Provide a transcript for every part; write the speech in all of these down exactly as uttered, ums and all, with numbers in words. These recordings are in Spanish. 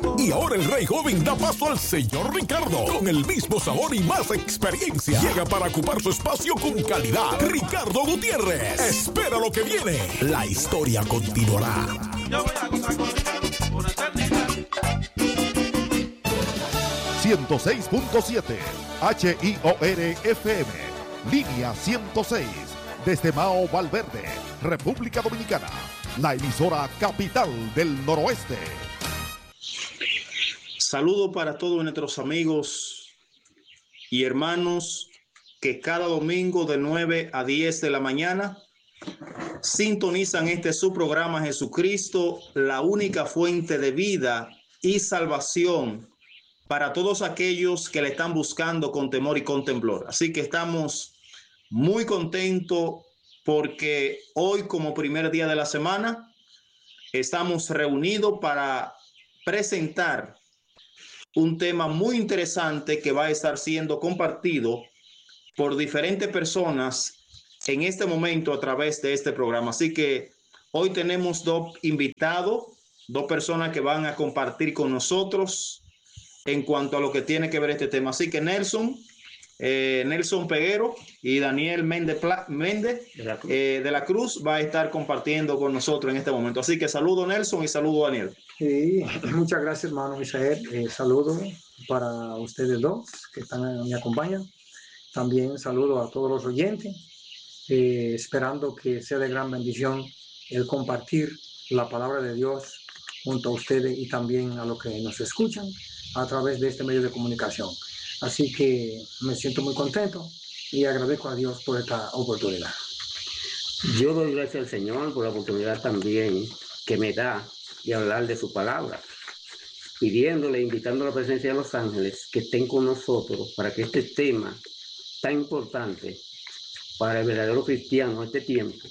Y ahora el Rey Joven da paso al señor Ricardo, con el mismo sabor y más experiencia. Llega para ocupar su espacio con calidad. Ricardo Gutiérrez. Espera lo que viene. La historia continuará. Yo voy a gozar con Ricardo por eternidad. ciento seis punto siete H I O R F M, línea ciento seis, desde Mao Valverde, República Dominicana, la emisora capital del noroeste. Saludo para todos nuestros amigos y hermanos que cada domingo de nueve a diez de la mañana sintonizan este su programa Jesucristo, la única fuente de vida y salvación para todos aquellos que le están buscando con temor y con temblor. Así que estamos muy contentos porque hoy, como primer día de la semana, estamos reunidos para presentar un tema muy interesante que va a estar siendo compartido por diferentes personas en este momento a través de este programa. Así que hoy tenemos dos invitados, dos personas que van a compartir con nosotros en cuanto a lo que tiene que ver este tema. Así que Nelson, eh, Nelson Peguero y Daniel Méndez, Méndez de, la eh, de la Cruz va a estar compartiendo con nosotros en este momento. Así que saludo Nelson y saludo Daniel. Sí, muchas gracias hermano Misael. Eh, saludo para ustedes dos que están, me acompañan. También saludo a todos los oyentes, eh, esperando que sea de gran bendición el compartir la palabra de Dios junto a ustedes y también a los que nos escuchan a través de este medio de comunicación. Así que me siento muy contento y agradezco a Dios por esta oportunidad. Yo doy gracias al Señor por la oportunidad también que me da de hablar de su palabra, pidiéndole, invitando a la presencia de los ángeles que estén con nosotros para que este tema tan importante para el verdadero cristiano en este tiempo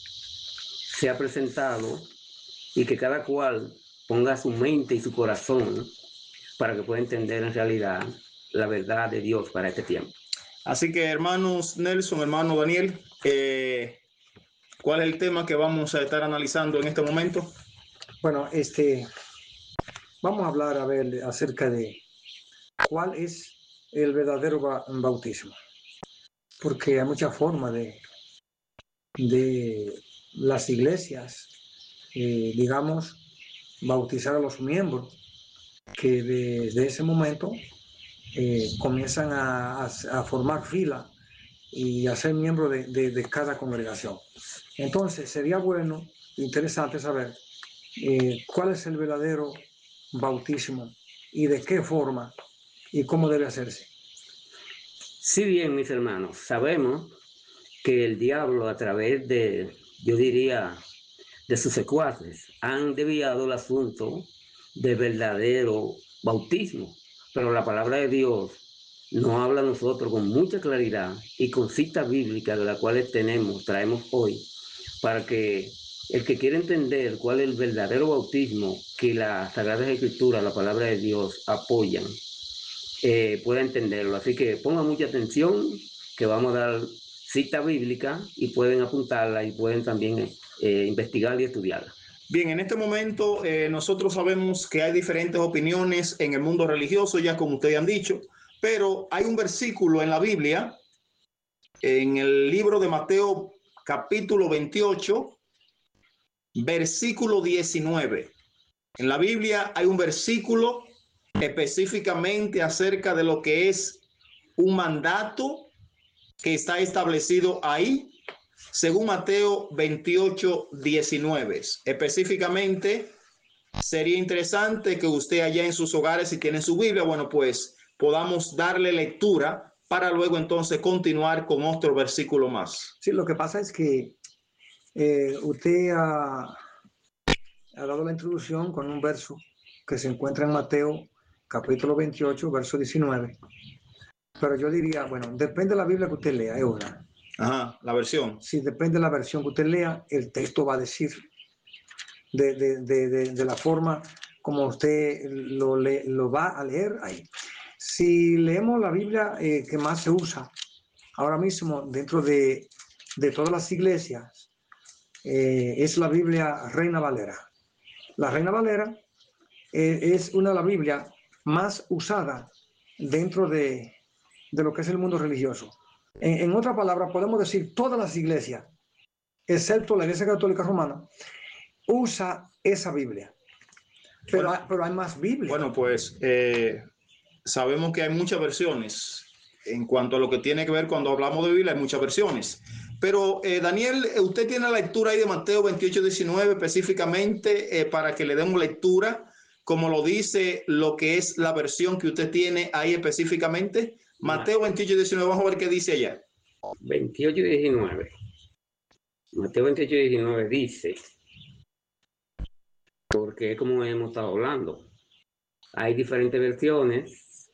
sea presentado y que cada cual ponga su mente y su corazón para que pueda entender en realidad la verdad de Dios para este tiempo. Así que hermanos Nelson, hermano Daniel, eh, ¿cuál es el tema que vamos a estar analizando en este momento? Bueno, este, vamos a hablar a ver acerca de cuál es el verdadero bautismo, porque hay muchas formas de, de las iglesias, eh, digamos, bautizar a los miembros, que desde ese momento eh, comienzan a, a, a formar fila y a ser miembros de, de, de cada congregación. Entonces sería bueno, interesante saber eh, cuál es el verdadero bautismo y de qué forma y cómo debe hacerse. Si bien, mis hermanos, sabemos que el diablo a través de, yo diría, de sus secuaces han desviado el asunto de verdadero bautismo, pero la palabra de Dios nos habla a nosotros con mucha claridad y con citas bíblicas de las cuales tenemos, traemos hoy, para que el que quiere entender cuál es el verdadero bautismo que las Sagradas Escrituras, la palabra de Dios, apoyan, eh, pueda entenderlo. Así que pongan mucha atención, que vamos a dar cita bíblica y pueden apuntarla y pueden también eh, investigar y estudiarla. Bien, en este momento eh, nosotros sabemos que hay diferentes opiniones en el mundo religioso, ya como ustedes han dicho, pero hay un versículo en la Biblia, en el libro de Mateo capítulo veintiocho, versículo diecinueve. En la Biblia hay un versículo específicamente acerca de lo que es un mandato que está establecido ahí, según Mateo veintiocho, diecinueve. Específicamente, sería interesante que usted allá en sus hogares, si tiene su Biblia, bueno, pues podamos darle lectura para luego entonces continuar con otro versículo más. Sí, lo que pasa es que eh, usted ha, ha dado la introducción con un verso que se encuentra en Mateo capítulo veintiocho, verso diecinueve. Pero yo diría, bueno, depende de la Biblia que usted lea, es una. Ajá, la versión. Si depende de la versión que usted lea, el texto va a decir de, de, de, de, de la forma como usted lo, le, lo va a leer ahí. Si leemos la Biblia eh, que más se usa ahora mismo dentro de, de todas las iglesias, eh, es la Biblia Reina Valera. La Reina Valera eh, es una de las Biblias más usadas dentro de, de lo que es el mundo religioso. En, en otras palabras, podemos decir todas las iglesias, excepto la Iglesia Católica Romana, usa esa Biblia. Pero, Bueno, hay, pero hay más Biblias. Bueno, pues eh, sabemos que hay muchas versiones. En cuanto a lo que tiene que ver cuando hablamos de Biblia, hay muchas versiones. Pero eh, Daniel, usted tiene la lectura ahí de Mateo veintiocho, diecinueve específicamente eh, para que le demos lectura, como lo dice lo que es la versión que usted tiene ahí específicamente. Mateo veintiocho, diecinueve, vamos a ver qué dice allá. veintiocho, diecinueve. Mateo veintiocho, diecinueve dice, porque es como hemos estado hablando, hay diferentes versiones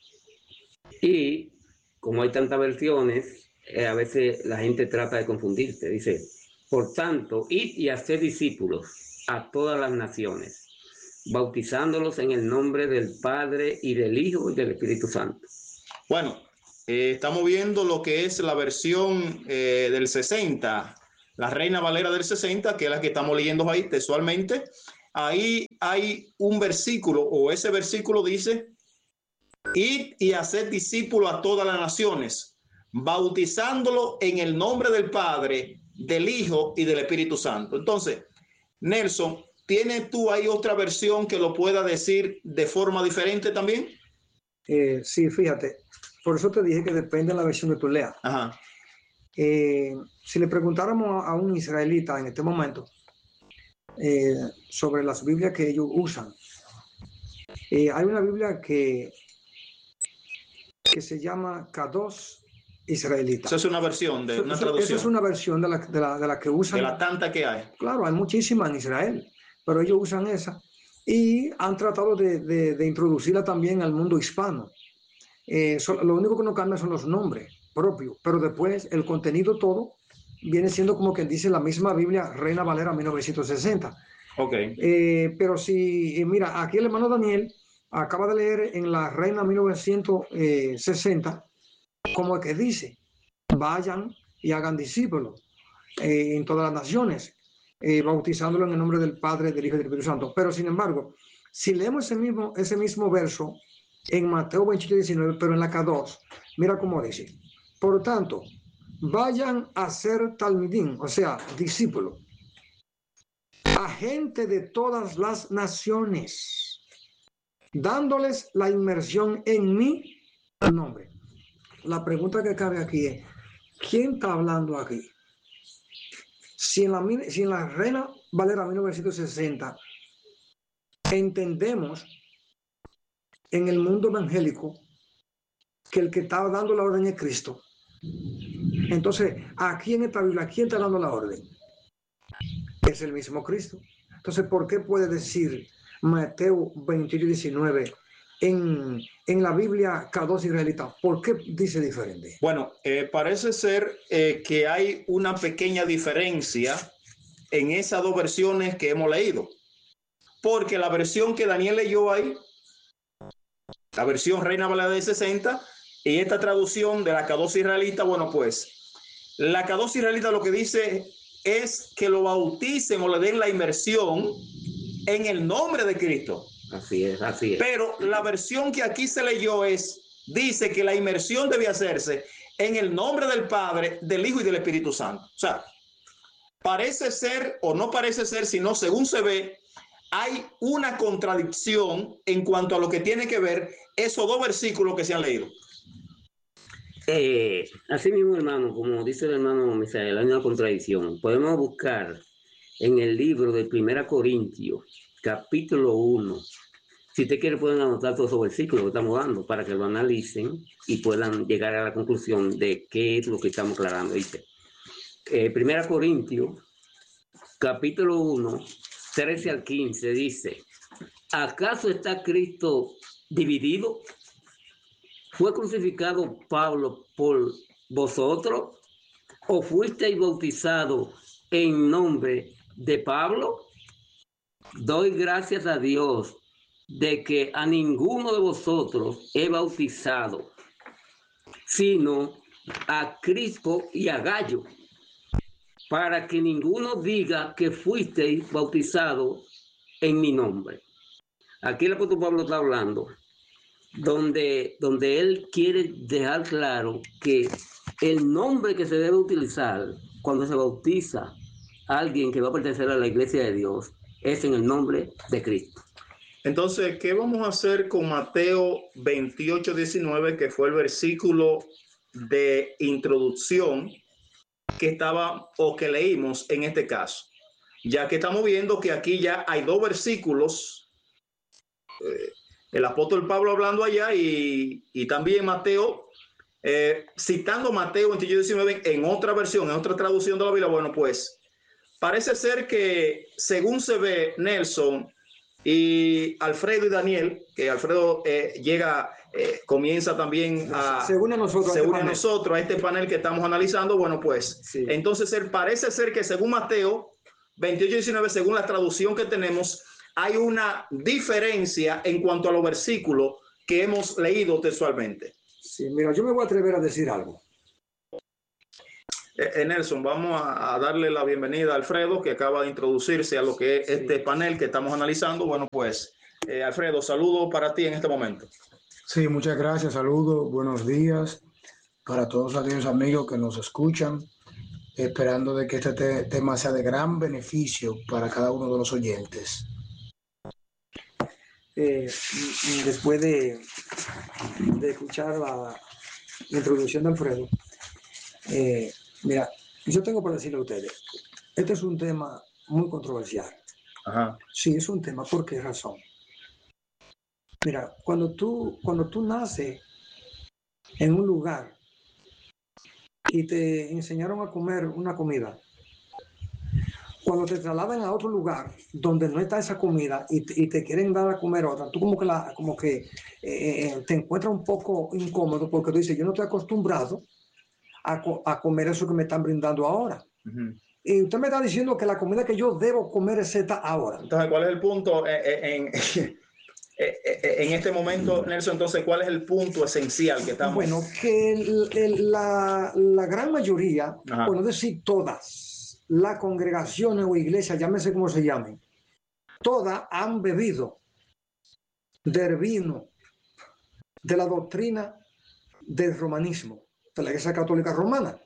y como hay tantas versiones, eh, a veces la gente trata de confundirse. Dice, por tanto, id y haced discípulos a todas las naciones, bautizándolos en el nombre del Padre y del Hijo y del Espíritu Santo. Bueno, eh, estamos viendo lo que es la versión eh, del sesenta, la Reina Valera del sesenta, que es la que estamos leyendo ahí textualmente. Ahí hay un versículo, o ese versículo dice, id y haced discípulos a todas las naciones, bautizándolo en el nombre del Padre, del Hijo y del Espíritu Santo. Entonces, Nelson, ¿tienes tú ahí otra versión que lo pueda decir de forma diferente también? Eh, sí, fíjate. Por eso te dije que depende de la versión que tú leas. Ajá. Eh, si le preguntáramos a un israelita en este momento eh, sobre las Biblias que ellos usan, eh, hay una Biblia que que se llama Kadosh Israelita. Eso es una versión de una eso, traducción. Esa es una versión de la, de, la, de la que usan. De la tanta que hay. Claro, hay muchísimas en Israel, pero ellos usan esa y han tratado de, de, de introducirla también al mundo hispano. Eh, so, lo único que no cambia son los nombres propios, pero después el contenido todo viene siendo como quien dice la misma Biblia Reina Valera mil novecientos sesenta. Ok. Eh, pero si, eh, mira, aquí el hermano Daniel acaba de leer en la Reina mil novecientos sesenta, como que dice, vayan y hagan discípulos eh, en todas las naciones, eh, bautizándolo en el nombre del Padre, del Hijo y del Espíritu Santo. Pero sin embargo, si leemos ese mismo, ese mismo verso en Mateo veintiocho, diecinueve, pero en la Kadosh, mira cómo dice, por tanto, vayan a ser talmidín, o sea, discípulos, a gente de todas las naciones, dándoles la inmersión en mi nombre. La pregunta que cabe aquí es, ¿quién está hablando aquí? Si en la, si en la Reina Valera mil novecientos sesenta entendemos en el mundo evangélico que el que está dando la orden es Cristo, entonces aquí en esta Biblia, ¿quién está dando la orden? Es el mismo Cristo. Entonces, ¿por qué puede decir Mateo veintiocho, diecinueve en, en la Biblia Kadosh Israelita? ¿Por qué dice diferente? Bueno, eh, parece ser eh, que hay una pequeña diferencia en esas dos versiones que hemos leído. Porque la versión que Daniel leyó ahí, la versión Reina Valera de sesenta, y esta traducción de la Kadosh Israelita, bueno, pues, la Kadosh Israelita lo que dice es que lo bauticen o le den la inmersión en el nombre de Cristo. Así es, así es. Pero la versión que aquí se leyó es, dice que la inmersión debe hacerse en el nombre del Padre, del Hijo y del Espíritu Santo. O sea, parece ser o no parece ser, sino según se ve, hay una contradicción en cuanto a lo que tiene que ver esos dos versículos que se han leído. Eh, así mismo, hermano, como dice el hermano Misael, hay una contradicción. Podemos buscar en el libro de Primera Corintios, capítulo uno. Si usted quiere, pueden anotar todos esos versículos que estamos dando para que lo analicen y puedan llegar a la conclusión de qué es lo que estamos aclarando. Dice, eh, Primera Corintios, capítulo uno, trece al quince, dice, ¿acaso está Cristo dividido? ¿Fue crucificado Pablo por vosotros? ¿O fuisteis bautizados en nombre de Pablo? Doy gracias a Dios de que a ninguno de vosotros he bautizado, sino a Crispo y a Gallo, para que ninguno diga que fuisteis bautizados en mi nombre. aquí el apóstol Pablo está hablando, donde, donde él quiere dejar claro que el nombre que se debe utilizar cuando se bautiza a alguien que va a pertenecer a la iglesia de Dios es en el nombre de Cristo. Entonces, ¿qué vamos a hacer con Mateo veintiocho, diecinueve, que fue el versículo de introducción que estaba o que leímos en este caso? Ya que estamos viendo que aquí ya hay dos versículos, eh, el apóstol Pablo hablando allá y, y también Mateo, eh, citando Mateo veintiocho, diecinueve en otra versión, en otra traducción de la Biblia. Bueno, pues parece ser que según se ve, Nelson y Alfredo y Daniel, que Alfredo eh, llega, eh, comienza también a, según a nosotros, se une a a nosotros a este panel que estamos analizando. Bueno, pues sí. Entonces él parece ser que según Mateo veintiocho, diecinueve, según la traducción que tenemos, hay una diferencia en cuanto a los versículos que hemos leído textualmente. Sí, mira, yo me voy a atrever a decir algo. Eh, Nelson, vamos a, a darle la bienvenida a Alfredo, que acaba de introducirse a lo que es este panel que estamos analizando. Bueno, pues, eh, Alfredo, saludo para ti en este momento. Sí, muchas gracias, saludos, buenos días para todos aquellos amigos que nos escuchan, esperando de que este te tema sea de gran beneficio para cada uno de los oyentes. Eh, después de, de escuchar la introducción de Alfredo, eh, mira, yo tengo para decirle a ustedes, este es un tema muy controversial. Ajá. Sí, es un tema. ¿Por qué razón? Mira, cuando tú, cuando tú naces en un lugar y te enseñaron a comer una comida, cuando te trasladan a otro lugar donde no está esa comida y te, y te quieren dar a comer otra, tú como que, la, como que eh, te encuentras un poco incómodo porque tú dices, yo no estoy acostumbrado a, co a comer eso que me están brindando ahora. Uh-huh. Y usted me está diciendo que la comida que yo debo comer es esta ahora. Entonces, ¿cuál es el punto en, en, en este momento, Nelson? Entonces, ¿cuál es el punto esencial que estamos? Bueno, que el, el, la, la gran mayoría, Ajá. por no decir todas, las congregaciones o iglesias, llámese como se llamen, todas han bebido del vino de la doctrina del romanismo, de la Iglesia Católica Romana.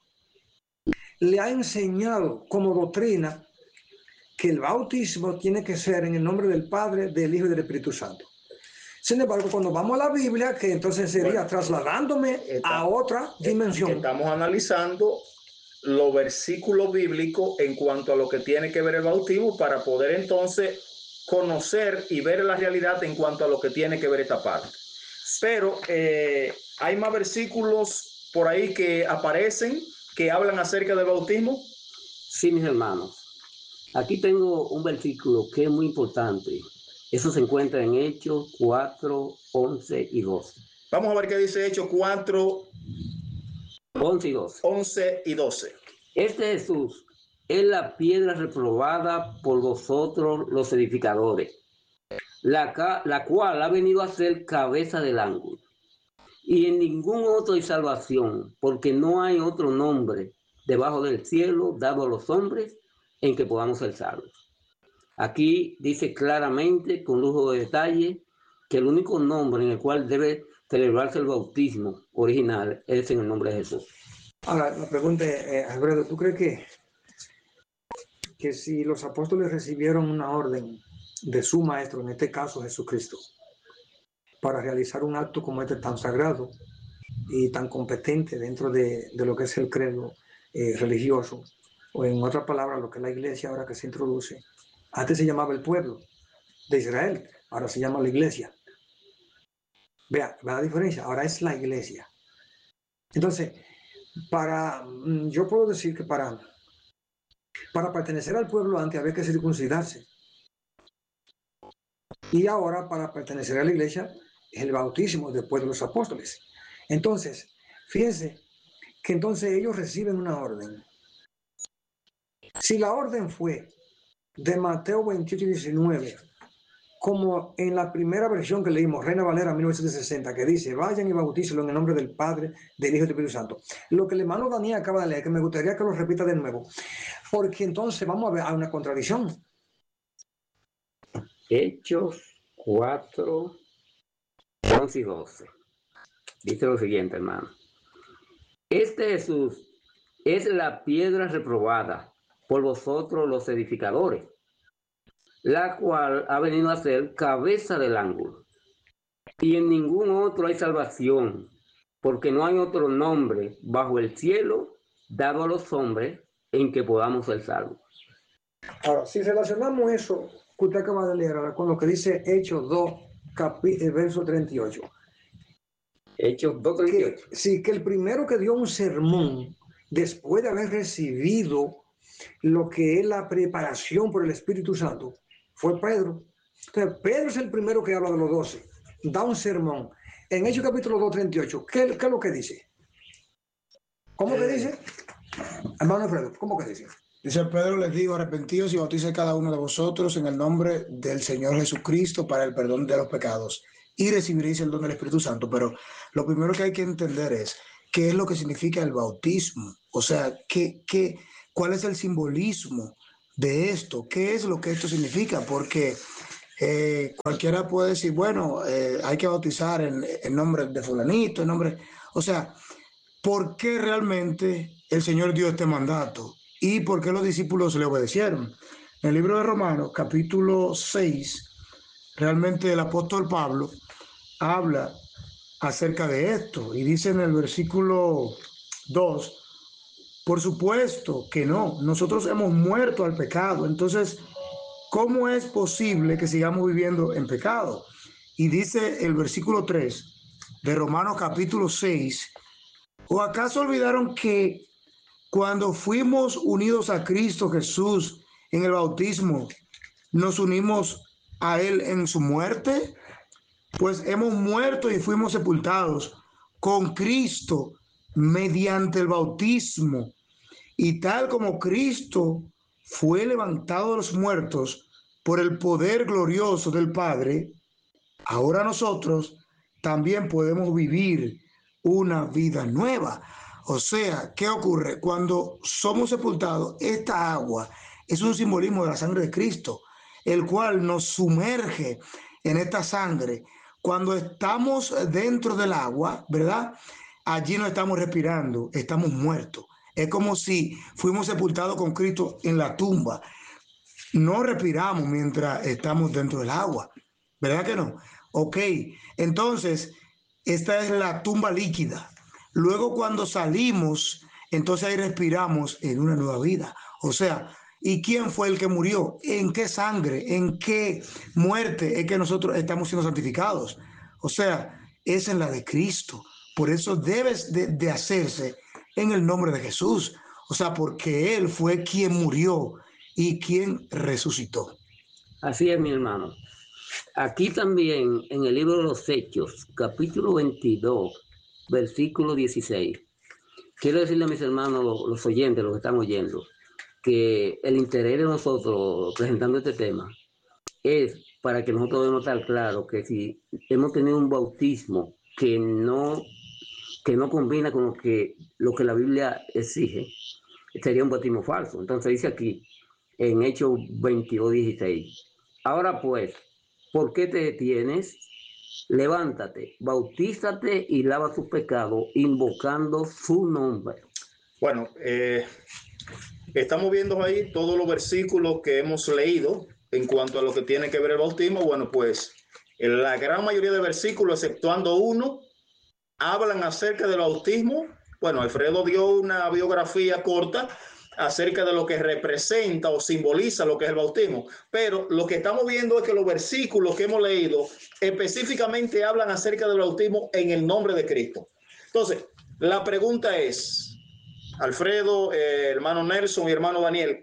Le ha enseñado como doctrina que el bautismo tiene que ser en el nombre del Padre, del Hijo y del Espíritu Santo. Sin embargo, cuando vamos a la Biblia, que entonces sería bueno, trasladándome estamos, a otra dimensión. Estamos analizando los versículos bíblicos en cuanto a lo que tiene que ver el bautismo para poder entonces conocer y ver la realidad en cuanto a lo que tiene que ver esta parte. Pero eh, hay más versículos por ahí que aparecen que hablan acerca del bautismo. Sí, mis hermanos. Aquí tengo un versículo que es muy importante. Eso se encuentra en Hechos cuatro, once y doce. Vamos a ver qué dice Hechos cuatro, once y doce. once y doce. Este Jesús es la piedra reprobada por vosotros los edificadores, la, la cual ha venido a ser cabeza del ángulo. Y en ningún otro hay salvación, porque no hay otro nombre debajo del cielo dado a los hombres en que podamos ser salvos. Aquí dice claramente, con lujo de detalle, que el único nombre en el cual debe celebrarse el bautismo original es en el nombre de Jesús. Ahora, la pregunta es, eh, Alfredo, ¿tú crees que, que si los apóstoles recibieron una orden de su maestro, en este caso Jesucristo, para realizar un acto como este tan sagrado y tan competente dentro de, de lo que es el credo eh, religioso, o en otras palabras, lo que es la iglesia ahora que se introduce? Antes se llamaba el pueblo de Israel, ahora se llama la iglesia. Vea, vea la diferencia, ahora es la iglesia. Entonces, para, yo puedo decir que para, para pertenecer al pueblo antes había que circuncidarse. Y ahora, para pertenecer a la iglesia, es el bautismo después de los apóstoles. Entonces, fíjense que entonces ellos reciben una orden. Si la orden fue de Mateo veintiocho, diecinueve, como en la primera versión que leímos, Reina Valera mil novecientos sesenta, que dice, vayan y bautícenlo en el nombre del Padre, del Hijo y del Espíritu Santo. Lo que el hermano Daniel acaba de leer, que me gustaría que lo repita de nuevo, porque entonces vamos a ver a una contradicción. Hechos cuatro, once y doce. Dice lo siguiente, hermano. Este Jesús es la piedra reprobada por vosotros los edificadores, la cual ha venido a ser cabeza del ángulo. Y en ningún otro hay salvación, porque no hay otro nombre bajo el cielo dado a los hombres en que podamos ser salvos. Ahora, si relacionamos eso que usted acaba de leer ahora con lo que dice Hechos dos, capi, verso treinta y ocho. Hechos dos, treinta y ocho. Que, sí, que el primero que dio un sermón después de haber recibido lo que es la preparación por el Espíritu Santo fue Pedro. Entonces, Pedro es el primero que habla de los doce, da un sermón. En Hechos capítulo dos, treinta y ocho, ¿qué, qué es lo que dice? ¿Cómo que dice? Hermano Alfredo, ¿cómo que dice? Dice Pedro, les digo, arrepentidos y bauticen cada uno de vosotros en el nombre del Señor Jesucristo para el perdón de los pecados y recibiréis el don del Espíritu Santo. Pero lo primero que hay que entender es qué es lo que significa el bautismo. O sea, qué, qué, cuál es el simbolismo de esto, qué es lo que esto significa, porque eh, cualquiera puede decir, bueno, eh, hay que bautizar en, en nombre de fulanito, en nombre, o sea, ¿por qué realmente el Señor dio este mandato? ¿Y por qué los discípulos le obedecieron? En el libro de Romanos, capítulo seis, realmente el apóstol Pablo habla acerca de esto y dice en el versículo dos, por supuesto que no, nosotros hemos muerto al pecado, entonces, ¿cómo es posible que sigamos viviendo en pecado? Y dice el versículo tres de Romanos capítulo seis, ¿o acaso olvidaron que cuando fuimos unidos a Cristo Jesús en el bautismo, nos unimos a Él en su muerte? Pues hemos muerto y fuimos sepultados con Cristo mediante el bautismo. Y tal como Cristo fue levantado de los muertos por el poder glorioso del Padre, ahora nosotros también podemos vivir una vida nueva. O sea, ¿qué ocurre? Cuando somos sepultados, esta agua es un simbolismo de la sangre de Cristo, el cual nos sumerge en esta sangre. Cuando estamos dentro del agua, ¿verdad? Allí no estamos respirando, estamos muertos. Es como si fuimos sepultados con Cristo en la tumba. No respiramos mientras estamos dentro del agua, ¿verdad que no? Ok, entonces, esta es la tumba líquida. Luego cuando salimos, entonces ahí respiramos en una nueva vida. O sea, ¿y quién fue el que murió? ¿En qué sangre? ¿En qué muerte es que nosotros estamos siendo santificados? O sea, es en la de Cristo. Por eso debes de, de hacerse en el nombre de Jesús. O sea, porque Él fue quien murió y quien resucitó. Así es, mi hermano. Aquí también en el libro de los Hechos, capítulo veintidós, versículo dieciséis. Quiero decirle a mis hermanos, los oyentes, los que están oyendo, que el interés de nosotros presentando este tema es para que nosotros debemos estar claros que si hemos tenido un bautismo que no, que no combina con lo que, lo que la Biblia exige, sería un bautismo falso. Entonces dice aquí, en Hechos veintidós, dieciséis, ahora pues, ¿por qué te detienes? Levántate, bautízate y lava tus pecados, invocando su nombre. Bueno, eh, estamos viendo ahí todos los versículos que hemos leído en cuanto a lo que tiene que ver el bautismo. Bueno, pues en la gran mayoría de versículos, exceptuando uno, hablan acerca del bautismo. Bueno, Alfredo dio una biografía corta acerca de lo que representa o simboliza lo que es el bautismo. Pero lo que estamos viendo es que los versículos que hemos leído específicamente hablan acerca del bautismo en el nombre de Cristo. Entonces, la pregunta es, Alfredo, eh, hermano Nelson y hermano Daniel,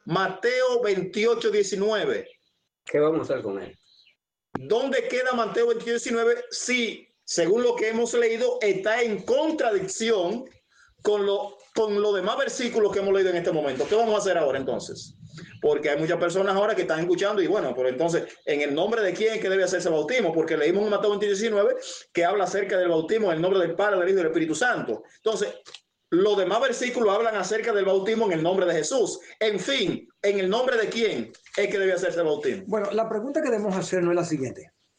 Mateo veintiocho, diecinueve. ¿Qué vamos a hacer con él? ¿Dónde queda Mateo veintiocho, diecinueve si, según lo que hemos leído, está en contradicción con lo con los demás versículos que hemos leído en este momento? ¿Qué vamos a hacer ahora entonces? Porque hay muchas personas ahora que están escuchando y bueno, pero entonces, ¿en el nombre de quién es que debe hacerse el bautismo? Porque leímos en Mateo veintiocho, diecinueve que habla acerca del bautismo en el nombre del Padre, del Hijo y del Espíritu Santo. Entonces, los demás versículos hablan acerca del bautismo en el nombre de Jesús. En fin, ¿en el nombre de quién es que debe hacerse el bautismo? Bueno, la pregunta que debemos hacer no es la siguiente.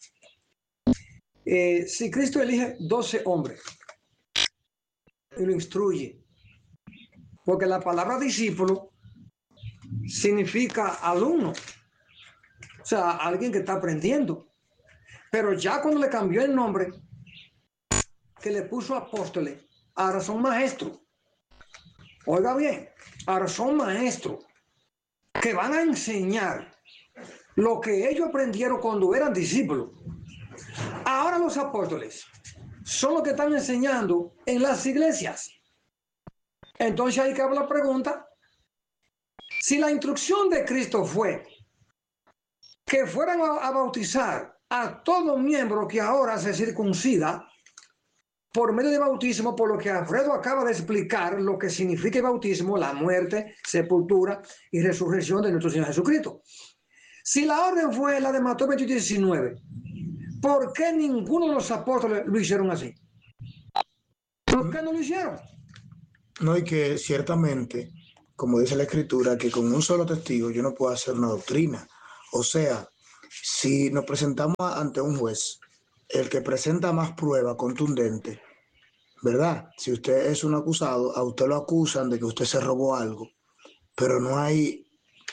Eh, si Cristo elige doce hombres y lo instruye, porque la palabra discípulo significa alumno, o sea, alguien que está aprendiendo. Pero ya cuando le cambió el nombre, que le puso apóstoles, ahora son maestros. Oiga bien, ahora son maestros que van a enseñar lo que ellos aprendieron cuando eran discípulos. Ahora los apóstoles son los que están enseñando en las iglesias. Entonces ahí cabe la pregunta, si la instrucción de Cristo fue que fueran a, a bautizar a todo miembro que ahora se circuncida por medio de bautismo, por lo que Alfredo acaba de explicar lo que significa el bautismo, la muerte, sepultura y resurrección de nuestro Señor Jesucristo. Si la orden fue la de Mateo veintiocho diecinueve, ¿por qué ninguno de los apóstoles lo hicieron así? ¿Por qué no lo hicieron? No, y que ciertamente, como dice la Escritura, que con un solo testigo yo no puedo hacer una doctrina. O sea, si nos presentamos ante un juez, el que presenta más prueba contundente, ¿verdad? Si usted es un acusado, a usted lo acusan de que usted se robó algo, pero no hay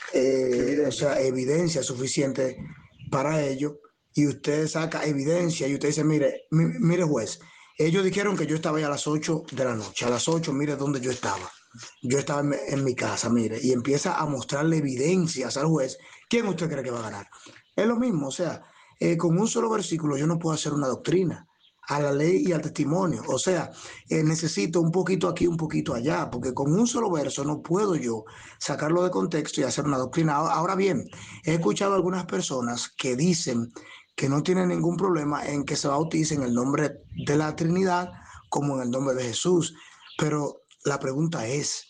eh, o sea, evidencia suficiente para ello, y usted saca evidencia y usted dice, mire, mire juez, ellos dijeron que yo estaba ahí a las ocho de la noche, a las ocho, mire dónde yo estaba. Yo estaba en, en mi casa, mire, y empieza a mostrarle evidencias al juez. ¿Quién usted cree que va a ganar? Es lo mismo, o sea, eh, con un solo versículo yo no puedo hacer una doctrina, a la ley y al testimonio. O sea, eh, necesito un poquito aquí, un poquito allá, porque con un solo verso no puedo yo sacarlo de contexto y hacer una doctrina. Ahora bien, he escuchado a algunas personas que dicen que no tienen ningún problema en que se bautice en el nombre de la Trinidad como en el nombre de Jesús, pero la pregunta es,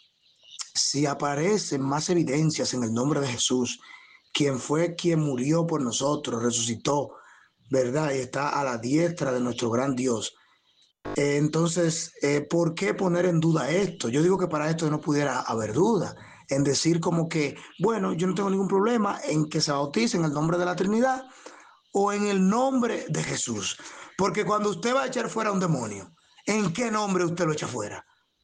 si aparecen más evidencias en el nombre de Jesús, quien fue quien murió por nosotros, resucitó, ¿verdad? Y está a la diestra de nuestro gran Dios. Eh, entonces, eh, ¿por qué poner en duda esto? Yo digo que para esto no pudiera haber duda, en decir como que, bueno, yo no tengo ningún problema en que se bautice en el nombre de la Trinidad o en el nombre de Jesús. Porque cuando usted va a echar fuera a un demonio, ¿en qué nombre usted lo echa fuera?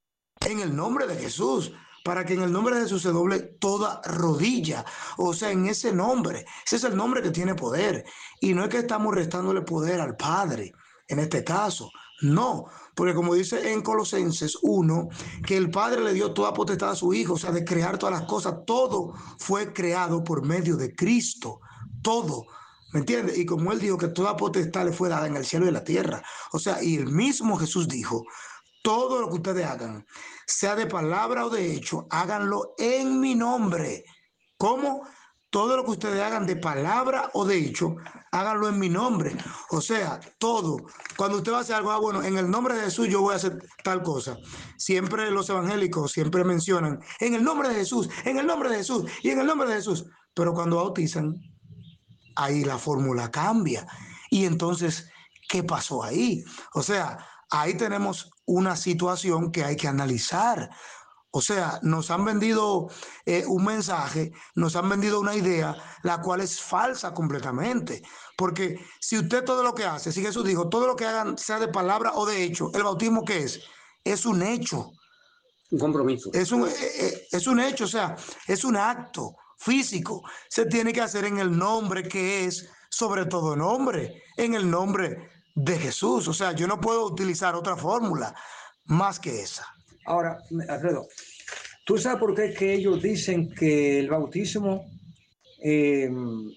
En el nombre de Jesús, para que en el nombre de Jesús se doble toda rodilla. O sea, en ese nombre, ese es el nombre que tiene poder. Y no es que estamos restándole poder al Padre, en este caso, no, porque como dice en Colosenses uno, que el Padre le dio toda potestad a su Hijo, o sea, de crear todas las cosas, todo fue creado por medio de Cristo, todo. ¿Me entiendes? Y como él dijo que toda potestad le fue dada en el cielo y en la tierra. O sea, y el mismo Jesús dijo, todo lo que ustedes hagan, sea de palabra o de hecho, háganlo en mi nombre. ¿Cómo? Todo lo que ustedes hagan de palabra o de hecho, háganlo en mi nombre. O sea, todo. Cuando usted va a hacer algo, ah, bueno, en el nombre de Jesús yo voy a hacer tal cosa. Siempre los evangélicos siempre mencionan, en el nombre de Jesús, en el nombre de Jesús y en el nombre de Jesús. Pero cuando bautizan, ahí la fórmula cambia. Y entonces, ¿qué pasó ahí? O sea, ahí tenemos una situación que hay que analizar. O sea, nos han vendido eh, un mensaje, nos han vendido una idea, la cual es falsa completamente. Porque si usted todo lo que hace, si Jesús dijo, todo lo que hagan, sea de palabra o de hecho, ¿el bautismo qué es? Es un hecho. Un compromiso. Es un, eh, es un hecho, o sea, es un acto físico. Se tiene que hacer en el nombre que es, sobre todo nombre, en el nombre de Jesús. O sea, yo no puedo utilizar otra fórmula más que esa. Ahora, Alfredo, ¿tú sabes por qué que ellos dicen que el bautismo eh,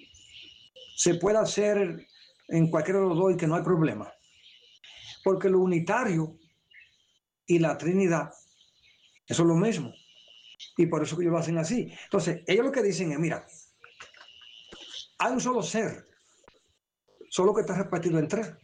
se puede hacer en cualquiera de los dos y que no hay problema? Porque lo unitario y la Trinidad, eso es lo mismo. Y por eso que ellos lo hacen así. Entonces, ellos lo que dicen es, mira, hay un solo ser, solo que está repartido en tres.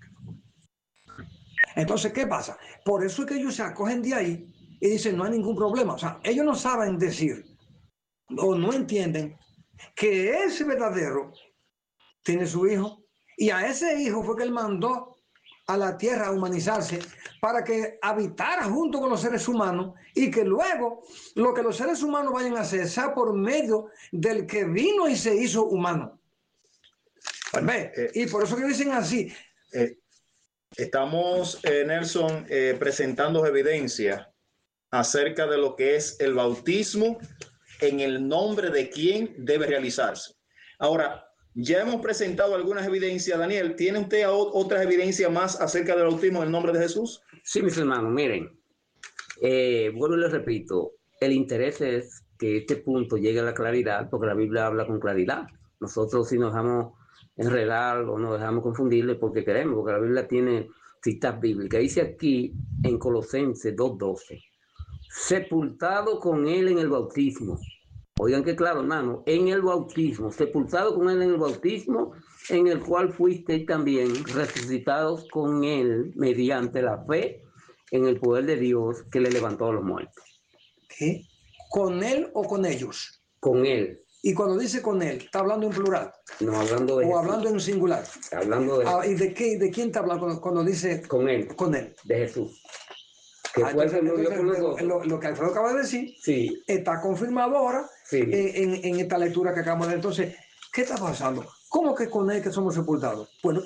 Entonces, ¿qué pasa? Por eso es que ellos se acogen de ahí y dicen, no hay ningún problema. O sea, ellos no saben decir o no entienden que ese verdadero tiene su hijo y a ese hijo fue que él mandó a la tierra a humanizarse para que habitara junto con los seres humanos y que luego lo que los seres humanos vayan a hacer sea por medio del que vino y se hizo humano. Pues ve, eh, y por eso que dicen así. Eh, Estamos, eh, Nelson, eh, presentando evidencia acerca de lo que es el bautismo en el nombre de quien debe realizarse. Ahora, ya hemos presentado algunas evidencias. Daniel, ¿tiene usted otras evidencias más acerca del bautismo en el nombre de Jesús? Sí, mis hermanos, miren, eh, bueno, les repito, el interés es que este punto llegue a la claridad, porque la Biblia habla con claridad. Nosotros si nos dejamos enredar o nos dejamos confundirle porque queremos, porque la Biblia tiene citas bíblicas. Dice aquí en Colosenses dos doce, sepultado con él en el bautismo. Oigan que claro, hermano, en el bautismo, sepultado con él en el bautismo, en el cual fuisteis también resucitados con él mediante la fe en el poder de Dios que le levantó a los muertos. ¿Qué? ¿Con él o con ellos? Con él. Y cuando dice con él, ¿está hablando en plural? No, hablando de ¿O Jesús. hablando en singular? Hablando de Ah, ¿y de qué, de quién está hablando cuando, cuando dice con él, con él? de Jesús. Que Ah, fue el que entonces, murió por entonces, nosotros. lo, lo que Alfredo acaba de decir Sí, está confirmado ahora sí. en, en, en esta lectura que acabamos de... Entonces, ¿qué está pasando? ¿Cómo que con él que somos sepultados? Bueno,